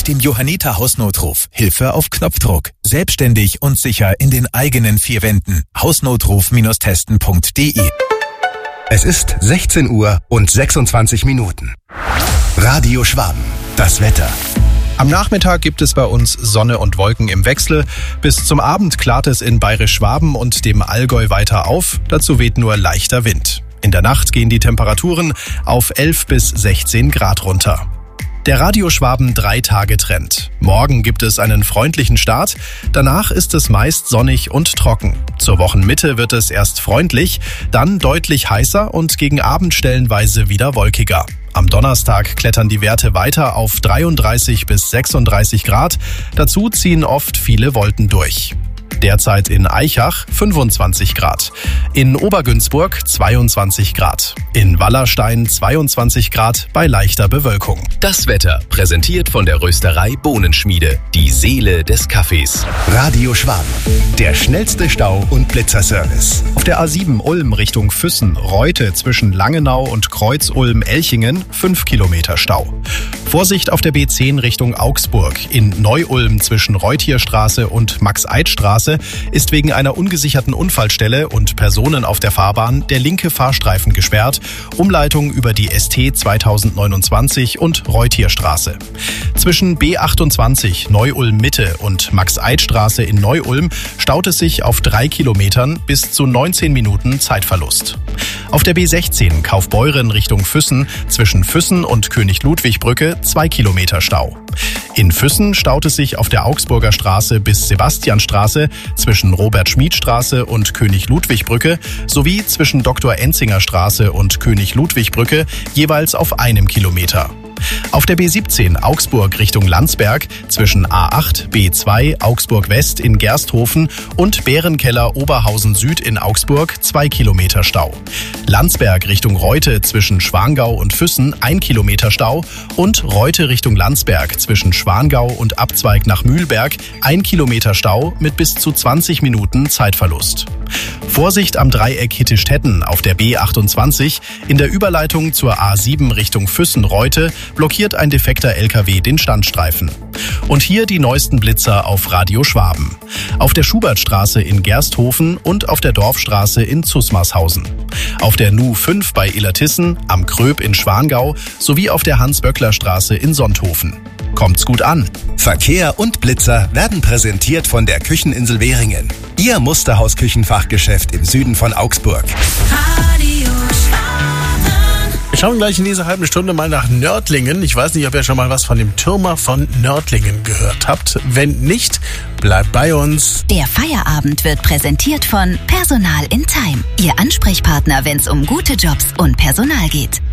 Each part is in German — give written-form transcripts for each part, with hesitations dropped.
Mit dem Johanniter Hausnotruf Hilfe auf Knopfdruck. Selbstständig und sicher in den eigenen 4 Wänden. Hausnotruf-testen.de. Es ist 16 Uhr und 26 Minuten. Radio Schwaben. Das Wetter. Am Nachmittag gibt es bei uns Sonne und Wolken im Wechsel. Bis zum Abend klart es in Bayerisch-Schwaben und dem Allgäu weiter auf. Dazu weht nur leichter Wind. In der Nacht gehen die Temperaturen auf 11 bis 16 Grad runter. Der Radio Schwaben 3-Tage-Trend. Morgen gibt es einen freundlichen Start. Danach ist es meist sonnig und trocken. Zur Wochenmitte wird es erst freundlich, dann deutlich heißer und gegen Abend stellenweise wieder wolkiger. Am Donnerstag klettern die Werte weiter auf 33 bis 36 Grad. Dazu ziehen oft viele Wolken durch. Derzeit in Aichach 25 Grad, in Obergünzburg 22 Grad, in Wallerstein 22 Grad bei leichter Bewölkung. Das Wetter präsentiert von der Rösterei Bohnenschmiede, die Seele des Kaffees. Radio Schwaben, der schnellste Stau- und Blitzerservice. Auf der A7 Ulm Richtung Füssen-Reute zwischen Langenau und Kreuz-Ulm-Elchingen 5 Kilometer Stau. Vorsicht auf der B10 Richtung Augsburg. In Neu-Ulm zwischen Reutierstraße und Max-Eid-Straße ist wegen einer ungesicherten Unfallstelle und Personen auf der Fahrbahn der linke Fahrstreifen gesperrt. Umleitung über die ST 2029 und Reutierstraße. Zwischen B28 Neu-Ulm Mitte und Max-Eid-Straße in Neu-Ulm staut es sich auf 3 Kilometern bis zu 19 Minuten Zeitverlust. Auf der B16 Kaufbeuren Richtung Füssen zwischen Füssen und König-Ludwig-Brücke 2 Kilometer Stau. In Füssen staut es sich auf der Augsburger Straße bis Sebastianstraße zwischen Robert-Schmid-Straße und König-Ludwig-Brücke sowie zwischen Dr.-Enzinger-Straße und König-Ludwig-Brücke jeweils auf 1 Kilometer. Auf der B17 Augsburg Richtung Landsberg zwischen A8 B2 Augsburg West in Gersthofen und Bärenkeller Oberhausen Süd in Augsburg 2 Kilometer Stau. Landsberg Richtung Reute zwischen Schwangau und Füssen 1 Kilometer Stau und Reute Richtung Landsberg zwischen Schwangau und Abzweig nach Mühlberg 1 Kilometer Stau mit bis zu 20 Minuten Zeitverlust. Vorsicht am Dreieck Hittischtetten auf der B28 in der Überleitung zur A7 Richtung Füssen-Reute blockiert ein defekter LKW den Standstreifen. Und hier die neuesten Blitzer auf Radio Schwaben. Auf der Schubertstraße in Gersthofen und auf der Dorfstraße in Zusmarshausen. Auf der NU 5 bei Illertissen, am Kröb in Schwangau sowie auf der Hans-Böckler-Straße in Sonthofen. Kommt's gut an. Verkehr und Blitzer werden präsentiert von der Kücheninsel Währingen. Ihr Musterhaus-Küchenfachgeschäft im Süden von Augsburg. Radio Schwaben. Wir schauen gleich in dieser halben Stunde mal nach Nördlingen. Ich weiß nicht, ob ihr schon mal was von dem Türmer von Nördlingen gehört habt. Wenn nicht, bleibt bei uns. Der Feierabend wird präsentiert von Personal in Time. Ihr Ansprechpartner, wenn es um gute Jobs und Personal geht.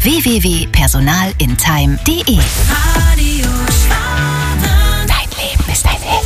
www.personalintime.de. Radio Schwaben. Dein Leben ist ein Hit.